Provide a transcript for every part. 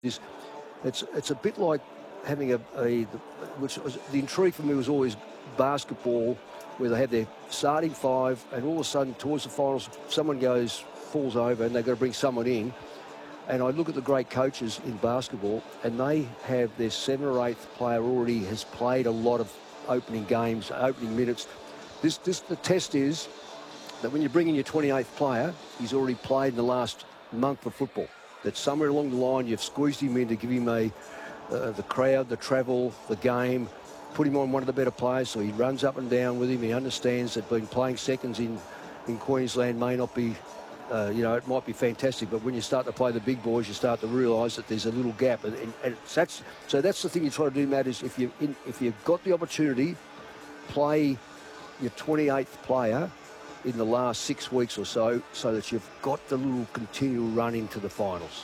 is it's a bit like having which was the intrigue for me was always basketball, where they have their starting five, and all of a sudden towards the finals, someone falls over, and they've got to bring someone in. And I look at the great coaches in basketball, and they have their 7th or 8th player already has played a lot of opening games, opening minutes. The test is that when you bring in your 28th player, he's already played in the last month of football. That somewhere along the line you've squeezed him in to give him the crowd, the travel, the game, put him on one of the better players so he runs up and down with him. He understands that being playing seconds in Queensland may not be, it might be fantastic, but when you start to play the big boys, you start to realise that there's a little gap. And that's the thing you try to do, Matt, is if you've got the opportunity, play your 28th player in the last 6 weeks or so that you've got the little continual run into the finals.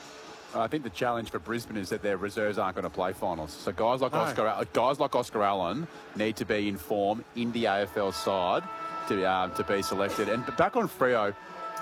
I think the challenge for Brisbane is that their reserves aren't going to play finals. So guys like Oscar Allen need to be in form in the AFL side to be selected. And back on Freo,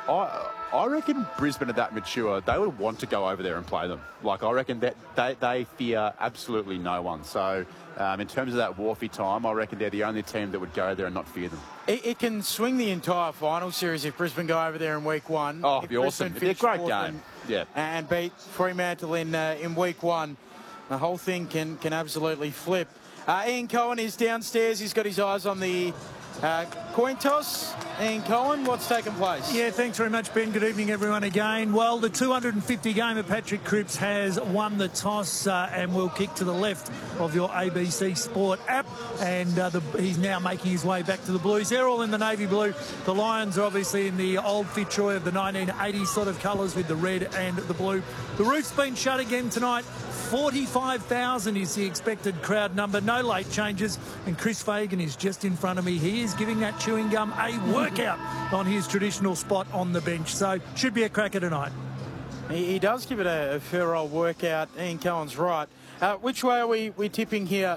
I reckon Brisbane are that mature. They would want to go over there and play them. Like, I reckon that they fear absolutely no one. So in terms of that Wharfie time, I reckon they're the only team that would go there and not fear them. It can swing the entire final series if Brisbane go over there in week 1. Oh, it'd be awesome. It'd be a great game. Yeah. And beat Fremantle in week 1. The whole thing can absolutely flip. Ian Cohen is downstairs. He's got his eyes on the coin toss. Ian Cohen, what's taken place? Yeah, thanks very much, Ben. Good evening, everyone, again. Well, the 250 gamer Patrick Cripps has won the toss and will kick to the left of your ABC Sport app. And he's now making his way back to the Blues. They're all in the navy blue. The Lions are obviously in the old Fitzroy of the 1980s sort of colours with the red and the blue. The roof's been shut again tonight. 45,000 is the expected crowd number. No late changes. And Chris Fagan is just in front of me. He is giving that chewing gum a workout on his traditional spot on the bench. So should be a cracker tonight. He does give it a fair old workout. Ian Cohen's right. Which way are we tipping here?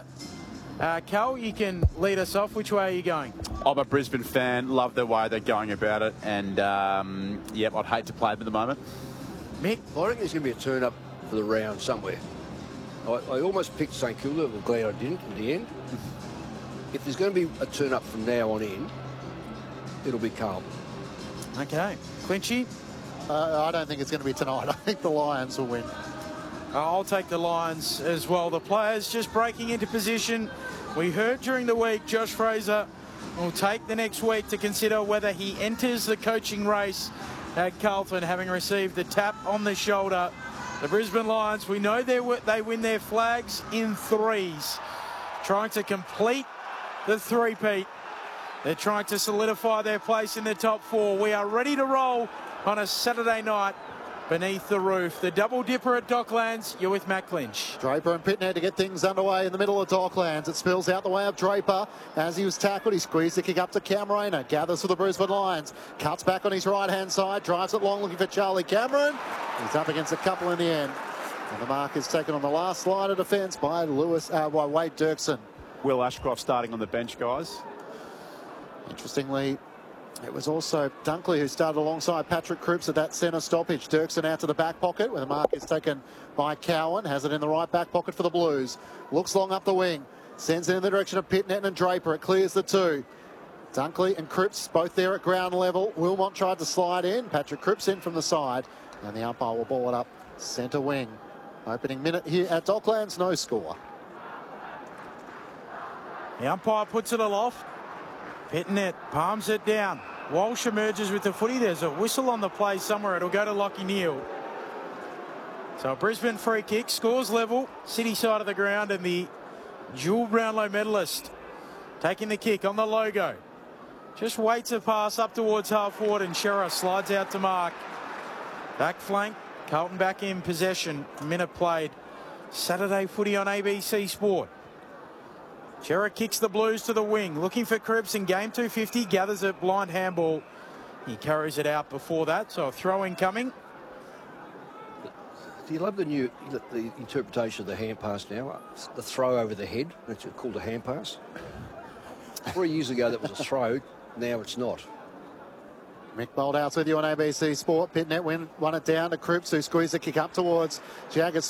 Cal, you can lead us off. Which way are you going? I'm a Brisbane fan. Love the way they're going about it. And, I'd hate to play them at the moment. Mick? I reckon there's going to be a turn-up for the round somewhere. I almost picked St Kilda. I'm glad I didn't in the end. If there's going to be a turn-up from now on in, it'll be Carlton. Okay. Clinchy? I don't think it's going to be tonight. I think the Lions will win. I'll take the Lions as well. The players just breaking into position. We heard during the week Josh Fraser will take the next week to consider whether he enters the coaching race at Carlton, having received the tap on the shoulder. The Brisbane Lions, we know they win their flags in threes, trying to complete the three-peat. They're trying to solidify their place in the top 4. We are ready to roll on a Saturday night beneath the roof. The double dipper at Docklands. You're with Matt Clinch. Draper and Pitner to get things underway in the middle of Docklands. It spills out the way of Draper. As he was tackled, he squeezed the kick up to Cam Rayner. Gathers for the Brisbane Lions. Cuts back on his right-hand side. Drives it long, looking for Charlie Cameron. He's up against a couple in the end. And the mark is taken on the last line of defence by Wade Dirksen. Will Ashcroft starting on the bench, guys. Interestingly, it was also Dunkley who started alongside Patrick Cripps at that centre stoppage. Dirksen out to the back pocket where the mark is taken by Cowan. Has it in the right back pocket for the Blues. Looks long up the wing. Sends it in the direction of Pitnet and Draper. It clears the 2. Dunkley and Cripps both there at ground level. Wilmot tried to slide in. Patrick Cripps in from the side. And the umpire will ball it up centre wing. Opening minute here at Docklands. No score. The umpire puts it aloft. Pitnet palms it down. Walsh emerges with the footy. There's a whistle on the play somewhere. It'll go to Lachie Neale. So Brisbane free kick, scores level, city side of the ground, and the dual Brownlow medalist taking the kick on the logo. Just waits a pass up towards half forward, and Shearer slides out to mark. Back flank, Carlton back in possession. Minute played. Saturday footy on ABC Sport. Shearer kicks the Blues to the wing, looking for Cripps in game 250, gathers it, blind handball. He carries it out before that, so a throw-in coming. Do you love the interpretation of the hand pass now? The throw over the head, it's called a hand pass. 3 years ago that was a throw, now it's not. Mick Moldhouse with you on ABC Sport. Pitnet won it down to Cripps, who squeezed the kick up towards Jaggers.